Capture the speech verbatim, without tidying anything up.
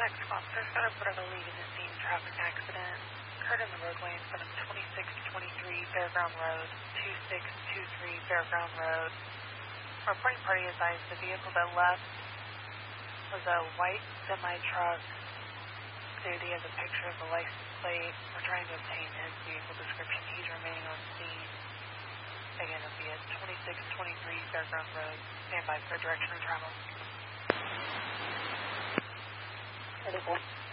Tax officer set up whatever lead in the scene traffic accident. Occurred in the roadway in front of twenty-six twenty-three Fairground Road, twenty-six twenty-three Fairground Road. Reporting party advised the vehicle that left was a white semi-truck. Duty has a picture of the license plate. We're trying to obtain his vehicle description. He's remaining on scene. Again, it'll be at twenty-six twenty-three Fairground Road. Stand by for direction of travel. thirty-four.